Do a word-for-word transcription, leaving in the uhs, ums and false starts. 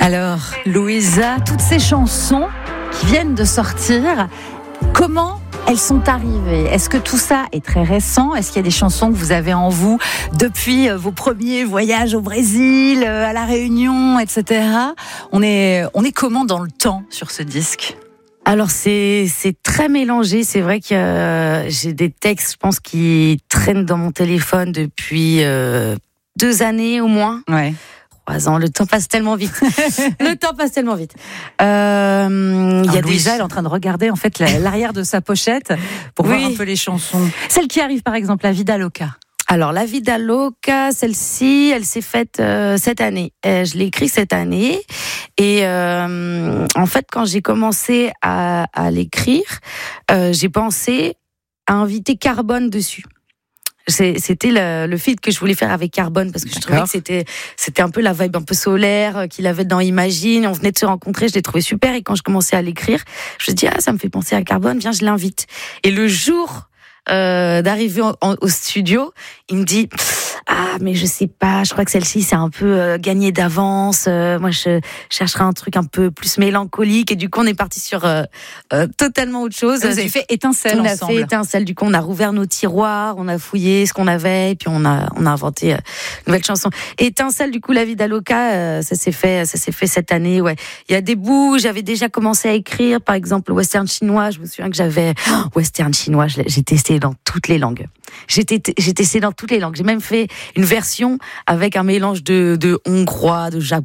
Alors, Louisa, toutes ces chansons qui viennent de sortir, comment elles sont arrivées? Est-ce que tout ça est très récent? Est-ce qu'il y a des chansons que vous avez en vous depuis vos premiers voyages au Brésil, à La Réunion, et cetera. On est, on est comment dans le temps sur ce disque? Alors c'est c'est très mélangé. C'est vrai que euh, j'ai des textes, je pense, qui traînent dans mon téléphone depuis euh, deux années au moins. Ouais. Trois ans. Le temps passe tellement vite. Le temps passe tellement vite. Euh, il y a des... Louisa, elle est en train de regarder en fait l'arrière de sa pochette pour oui. voir un peu les chansons. Celle qui arrive par exemple, La Vida Loca. Alors, La Vida Loca, celle-ci, elle s'est faite euh, cette année. Euh, je l'ai écrite cette année. Et euh, en fait, quand j'ai commencé à, à l'écrire, euh, j'ai pensé à inviter Carbone dessus. C'est, c'était le, le feat que je voulais faire avec Carbone parce que je trouvais que c'était, c'était un peu la vibe un peu solaire qu'il avait dans Imagine. On venait de se rencontrer, je l'ai trouvé super. Et quand je commençais à l'écrire, je me dis, ah, ça me fait penser à Carbone, viens, je l'invite. Et le jour Euh, d'arriver en, en, au studio, il me dit ah mais je sais pas, je crois que celle-ci c'est un peu euh, gagné d'avance. Euh, moi je chercherais un truc un peu plus mélancolique et du coup on est parti sur euh, euh, totalement autre chose. Vous avez fait Étincelle on ensemble. On a fait Étincelle. Du coup on a rouvert nos tiroirs, on a fouillé ce qu'on avait et puis on a on a inventé euh, une nouvelle chanson. Étincelle, du coup La Vida Loca, euh, ça s'est fait ça s'est fait cette année. Ouais, il y a des bouts. J'avais déjà commencé à écrire, par exemple le western chinois. Je me souviens que j'avais oh, western chinois. J'ai testé dans toutes les langues. J'ai, t- j'ai testé dans toutes les langues. J'ai même fait une version avec un mélange de, de hongrois, de japonais.